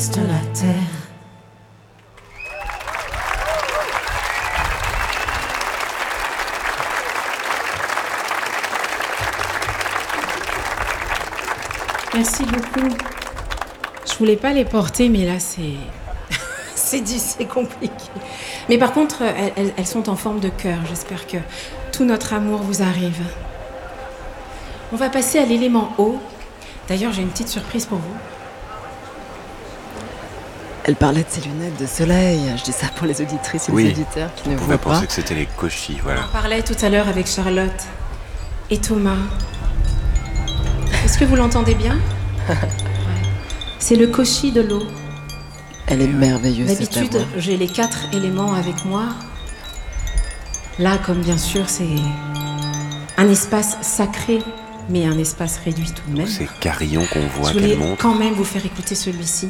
de la terre. Merci beaucoup. Je voulais pas les porter, mais là c'est c'est compliqué. Mais par contre, elles sont en forme de cœur. J'espère que tout notre amour vous arrive. On va passer à l'élément eau. D'ailleurs, j'ai une petite surprise pour vous. Elle parlait de ses lunettes de soleil. Je dis ça pour les auditrices et les auditeurs qui ne voient pas. On pensait que c'était les cochis, voilà. On parlait tout à l'heure avec Charlotte et Thomas. Est-ce que vous l'entendez bien? Ouais. C'est le koshi de l'eau. Elle est merveilleuse. D'habitude, j'ai les 4 éléments avec moi. Là, comme bien sûr, c'est un espace sacré, mais un espace réduit tout de même. C'est Carillon qu'on voit, Je voulais qu'elle montre. quand même vous faire écouter celui-ci.